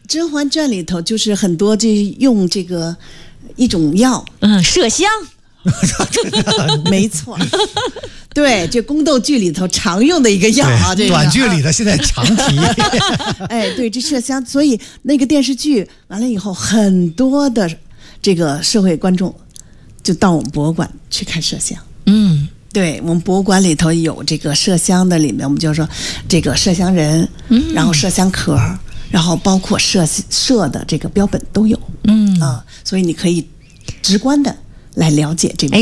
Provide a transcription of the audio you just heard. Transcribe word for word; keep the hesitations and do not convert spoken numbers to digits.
《甄嬛传》里头就是很多这用这个一种药， 嗯，麝香， 没错。对，这宫斗剧里头常用的一个药啊，这短剧里的现在常提。 哎，对，这麝香，所以那个电视剧完了以后，很多的这个社会观众就到我们博物馆去看麝香。 嗯， 对，我们博物馆里头有这个麝香的，里面我们就说这个麝香人，嗯，然后麝香壳，然后包括麝麝的这个标本都有， 嗯啊，所以你可以直观的来了解这个。